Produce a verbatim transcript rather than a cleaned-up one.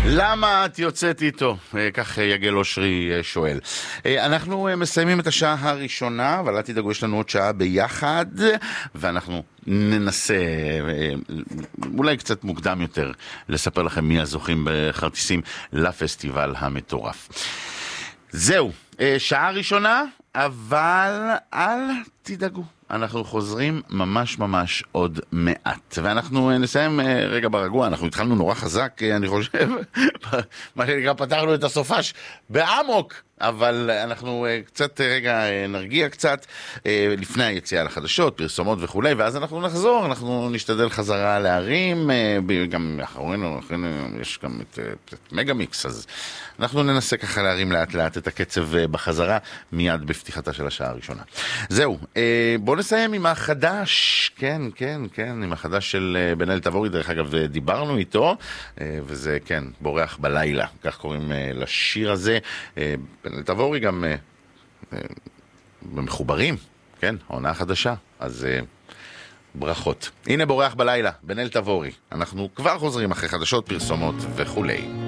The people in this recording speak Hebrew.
למה את יוצאת איתו? כך יגל אושרי שואל. אנחנו מסיימים את השעה הראשונה, אבל אל תדאגו, יש לנו עוד שעה ביחד, ואנחנו ננסה, אולי קצת מוקדם יותר, לספר לכם מי הזוכים בכרטיסים לפסטיבל המטורף. זהו, שעה ראשונה, אבל אל תדאגו. אנחנו חוזרים ממש ממש עוד מעט. ואנחנו נסיים רגע ברגוע, אנחנו התחלנו נורא חזק, אני חושב, מה שנקרא, פתחנו את הסופש בעמוק, אבל אנחנו קצת רגע נרגיע קצת לפני היציאה לחדשות, פרסומות וכו', ואז אנחנו נחזור, אנחנו נשתדל חזרה להרים, גם אחרינו, יש גם את, את מגה מיקס, אז אנחנו ננסה ככה להרים לאט לאט את הקצב בחזרה, מיד בפתיחתה של השעה הראשונה. זהו, בואו נסיים עם החדש, כן, כן, כן, עם החדש של בן-אל תבורי, דרך אגב דיברנו איתו, וזה כן, בורח בלילה, כך קוראים לשיר הזה. בן-אל תבורי גם במחוברים, כן, העונה החדשה, אז ברכות. הנה בורח בלילה, בן-אל תבורי, אנחנו כבר חוזרים אחרי חדשות, פרסומות וכולי.